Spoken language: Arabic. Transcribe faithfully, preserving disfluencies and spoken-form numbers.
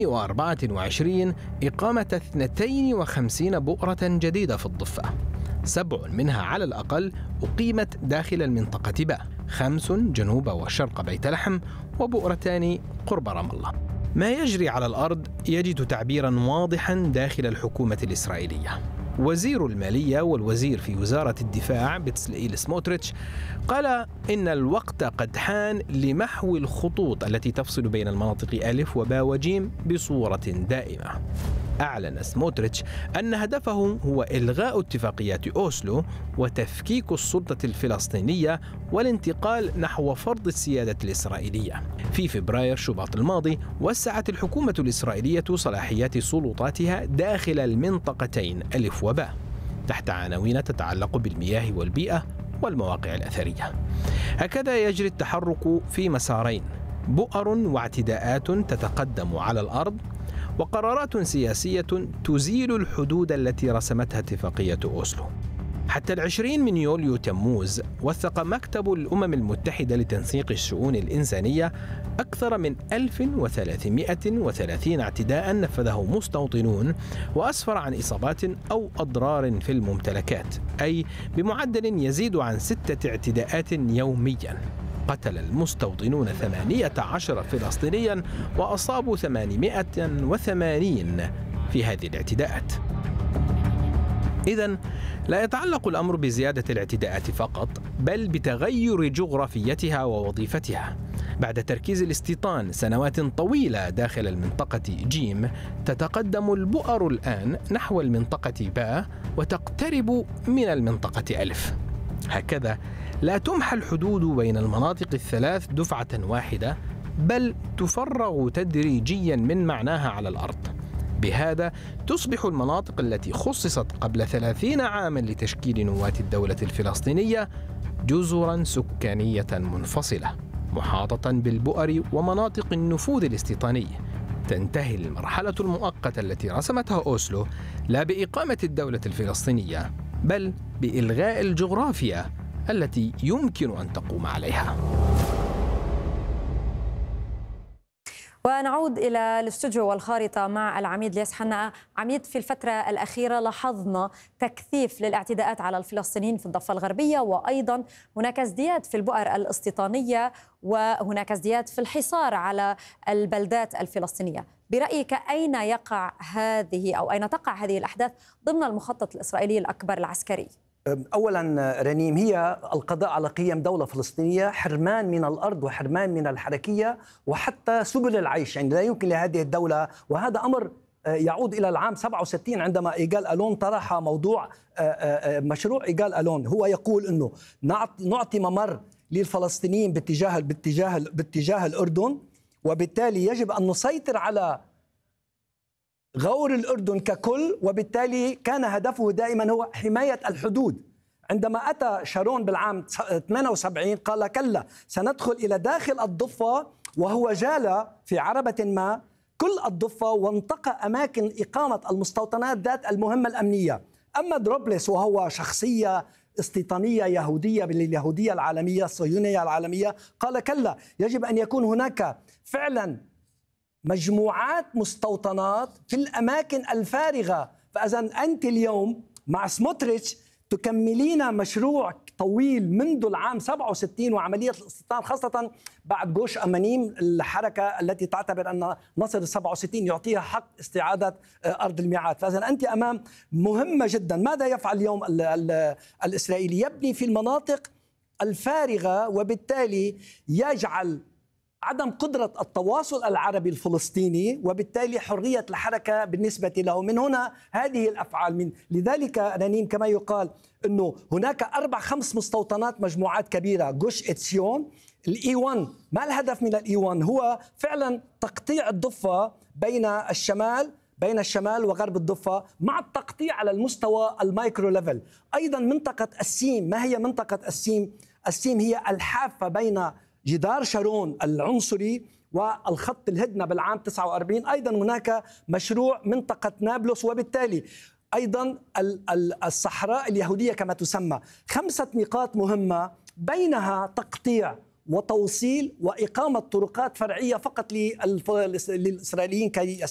وأربعة وعشرين إقامة اثنتين وخمسين بؤرة جديدة في الضفة، سبع منها على الأقل أقيمت داخل المنطقة باء، خمس جنوب وشرق بيت لحم، وبؤرتان قرب رام الله. ما يجري على الأرض يجد تعبيرا واضحا داخل الحكومة الإسرائيلية. وزير المالية والوزير في وزارة الدفاع بتسلئيل سموتريتش قال إن الوقت قد حان لمحو الخطوط التي تفصل بين المناطق ألف وباء وجيم بصورة دائمة. أعلن سموتريتش أن هدفه هو إلغاء اتفاقيات أوسلو وتفكيك السلطة الفلسطينية والانتقال نحو فرض السيادة الإسرائيلية. في فبراير شباط الماضي وسعت الحكومة الإسرائيلية صلاحيات سلطاتها داخل المنطقتين ألف وباء تحت عناوين تتعلق بالمياه والبيئة والمواقع الأثرية. هكذا يجري التحرك في مسارين: بؤر واعتداءات تتقدم على الأرض، وقرارات سياسية تزيل الحدود التي رسمتها اتفاقية أوسلو. حتى العشرين من يوليو تموز وثق مكتب الأمم المتحدة لتنسيق الشؤون الإنسانية أكثر من ألف وثلاثمائة وثلاثين اعتداء نفذه مستوطنون، وأسفر عن إصابات أو أضرار في الممتلكات، أي بمعدل يزيد عن ستة اعتداءات يومياً. قتل المستوطنون ثمانية عشر فلسطينياً وأصابوا ثمانمائة وثمانين في هذه الاعتداءات. إذن لا يتعلق الأمر بزيادة الاعتداءات فقط، بل بتغير جغرافيتها ووظيفتها. بعد تركيز الاستيطان سنوات طويلة داخل المنطقة جيم، تتقدم البؤر الآن نحو المنطقة باء وتقترب من المنطقة ألف. هكذا لا تمحى الحدود بين المناطق الثلاث دفعة واحدة، بل تفرغ تدريجيا من معناها على الأرض. بهذا تصبح المناطق التي خصصت قبل ثلاثين عاما لتشكيل نواة الدولة الفلسطينية جزرا سكانية منفصلة محاطة بالبؤر ومناطق النفوذ الاستيطاني. تنتهي المرحلة المؤقتة التي رسمتها أوسلو لا بإقامة الدولة الفلسطينية، بل بإلغاء الجغرافيا التي يمكن أن تقوم عليها. ونعود إلى الاستوديو والخارطة مع العميد لياس حنا. عميد، في الفترة الأخيرة لاحظنا تكثيف للاعتداءات على الفلسطينيين في الضفة الغربية، وأيضا هناك ازدياد في البؤر الاستيطانية، وهناك ازدياد في الحصار على البلدات الفلسطينية. برأيك أين يقع هذه أو أين تقع هذه الأحداث ضمن المخطط الإسرائيلي الأكبر العسكري؟ أولا رنيم، هي القضاء على قيم دولة فلسطينية، حرمان من الأرض وحرمان من الحركية وحتى سبل العيش. يعني لا يمكن لهذه الدولة، وهذا أمر يعود إلى العام سبعة وستين عندما إيجال ألون طرح موضوع مشروع إيجال ألون. هو يقول أنه نعطي ممر للفلسطينيين باتجاه باتجاه باتجاه الأردن، وبالتالي يجب أن نسيطر على غور الأردن ككل، وبالتالي كان هدفه دائما هو حماية الحدود. عندما أتى شارون بالعام ثمانية وسبعين قال كلا، سندخل إلى داخل الضفة، وهو جال في عربة ما كل الضفة وانتقى أماكن إقامة المستوطنات ذات المهمة الأمنية. أما دروبلس وهو شخصية استيطانية يهودية باليهودية العالمية الصهيونية العالمية قال كلا، يجب أن يكون هناك فعلا مجموعات مستوطنات في الأماكن الفارغة. فإذا أنت اليوم مع سموتريتش تكملين مشروع طويل منذ العام سبعة وستين وعملية الاستيطان، خاصة بعد جوش أمانيم، الحركة التي تعتبر أن نصر سبعة وستين يعطيها حق استعادة أرض الميعاد. فإذا أنت أمام مهمة جدا. ماذا يفعل اليوم ال ال الإسرائيلي؟ يبني في المناطق الفارغة، وبالتالي يجعل عدم قدرة التواصل العربي الفلسطيني، وبالتالي حرية الحركة بالنسبة له. من هنا هذه الأفعال. من لذلك رنين كما يقال أنه هناك أربع خمس مستوطنات، مجموعات كبيرة. جوش إتسيون، الإي واحد. ما الهدف من الإي واحد؟ هو فعلا تقطيع الضفة بين الشمال بين الشمال وغرب الضفة، مع التقطيع على المستوى المايكرو ليفل. أيضا منطقة السيم. ما هي منطقة السيم؟ السيم هي الحافة بين جدار شارون العنصري والخط الهدنة بالعام تسعة وأربعين. أيضا هناك مشروع منطقة نابلس، وبالتالي أيضا الصحراء اليهودية كما تسمى. خمسة نقاط مهمة، بينها تقطيع وتوصيل وإقامة طرقات فرعية فقط للإسرائيليين كي